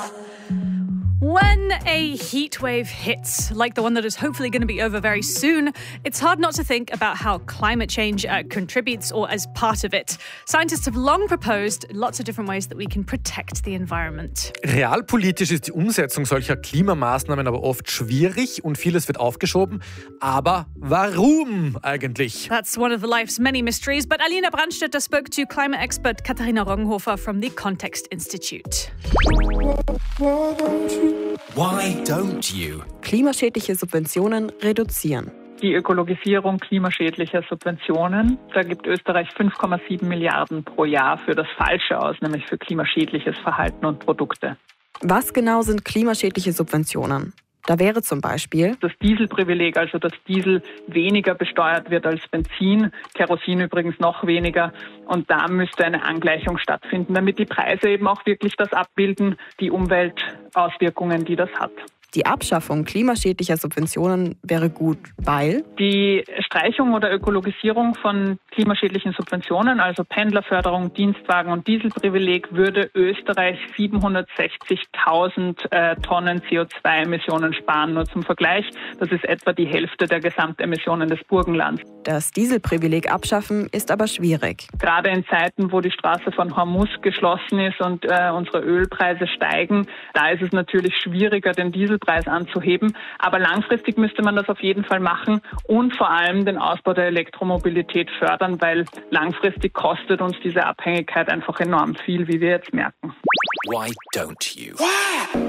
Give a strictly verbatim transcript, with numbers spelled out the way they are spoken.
When a heat wave hits, like the one that is hopefully going to be over very soon, it's hard not to think about how climate change uh, contributes or as part of it. Scientists have long proposed lots of different ways that we can protect the environment. Realpolitisch ist die Umsetzung solcher Klimamaßnahmen aber oft schwierig und vieles wird aufgeschoben. Aber warum eigentlich? That's one of the life's many mysteries, but Alina Brandstetter spoke to climate expert Katharina Roggenhofer from the Context Institute. Why don't you? Klimaschädliche Subventionen reduzieren. Die Ökologisierung klimaschädlicher Subventionen. Da gibt Österreich fünf Komma sieben Milliarden pro Jahr für das Falsche aus, nämlich für klimaschädliches Verhalten und Produkte. Was genau sind klimaschädliche Subventionen? Da wäre zum Beispiel das Dieselprivileg, also dass Diesel weniger besteuert wird als Benzin, Kerosin übrigens noch weniger. Und da müsste eine Angleichung stattfinden, damit die Preise eben auch wirklich das abbilden, die Umweltauswirkungen, die das hat. Die Abschaffung klimaschädlicher Subventionen wäre gut, weil die Streichung oder Ökologisierung von klimaschädlichen Subventionen, also Pendlerförderung, Dienstwagen und Dieselprivileg, würde Österreich siebenhundertsechzigtausend äh, Tonnen C O zwei Emissionen sparen. Nur zum Vergleich, das ist etwa die Hälfte der Gesamtemissionen des Burgenlands. Das Dieselprivileg abschaffen ist aber schwierig. Gerade in Zeiten, wo die Straße von Hormuz geschlossen ist und äh, unsere Ölpreise steigen, da ist es natürlich schwieriger, den Dieselpreis anzuheben. Aber langfristig müsste man das auf jeden Fall machen und vor allem den Ausbau der Elektromobilität fördern, weil langfristig kostet uns diese Abhängigkeit einfach enorm viel, wie wir jetzt merken. Why don't you?